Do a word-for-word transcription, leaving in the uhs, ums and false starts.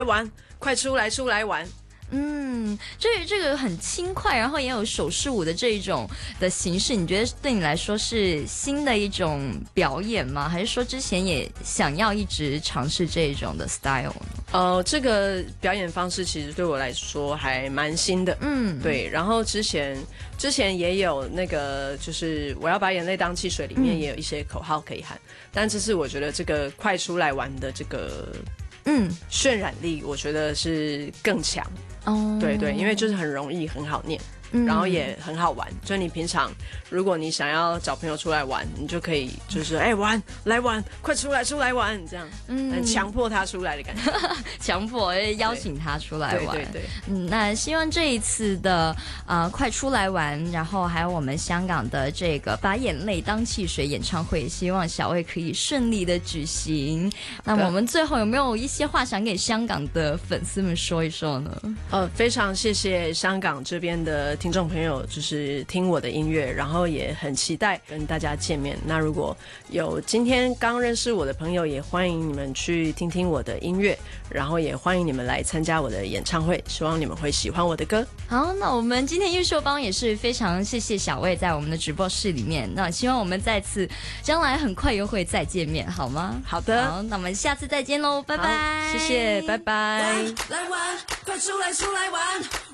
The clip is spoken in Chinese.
玩，快出来出来玩。 嗯，这这个很轻快，然后也有手势舞的这一种的形式，你觉得对你来说是新的一种表演吗？还是说之前也想要一直尝试这一种的 style 呢？ 呃，这个表演方式其实对我来说还蛮新的，嗯，对。然后之前之前也有那个，就是我要把眼泪当汽水，里面也有一些口号可以喊，嗯、但这是我觉得这个快出来玩的这个，嗯，渲染力，我觉得是更强。哦，对对，因为就是很容易，很好念。然后也很好玩，所以你平常如果你想要找朋友出来玩，你就可以就是哎、欸、玩来玩，快出来出来玩，这样，嗯，强迫他出来的感觉， 强迫邀请他出来玩， 对对 对, 对， 嗯，那希望这一次的呃快出来玩，然后还有我们香港的这个把眼泪当汽水演唱会，希望小魏可以顺利的举行。那么我们最后有没有一些话想给香港的粉丝们说一说呢？ 呃，非常谢谢香港这边的听众朋友，就是听我的音乐，然后也很期待跟大家见面。那如果有今天刚认识我的朋友，也欢迎你们去听听我的音乐，然后也欢迎你们来参加我的演唱会，希望你们会喜欢我的歌。 好，那我们今天优秀帮也是非常谢谢小魏在我们的直播室里面，那希望我们再次将来很快又会再见面，好吗？ 好的， 好，那我们下次再见喽，拜拜， 谢谢，拜拜。 来玩，快出来出来玩。